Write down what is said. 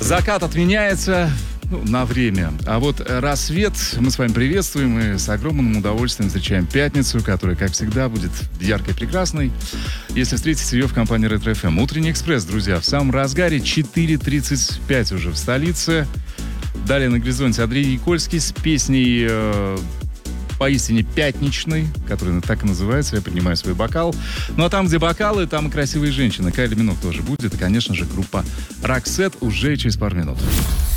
Закат отменяется, на время. А вот рассвет мы с вами приветствуем и с огромным удовольствием встречаем пятницу, которая, как всегда, будет яркой и прекрасной, если встретите ее в компании Ретро ФМ. Утренний экспресс, друзья, в самом разгаре, 4:35 уже в столице. Далее на горизонте Андрей Никольский с песней поистине пятничной, которая так и называется «Я поднимаю свой бокал». Ну а там, где бокалы, там и красивые женщины. Кайли Миноуг тоже будет. И, конечно же, группа Roxette уже через пару минут.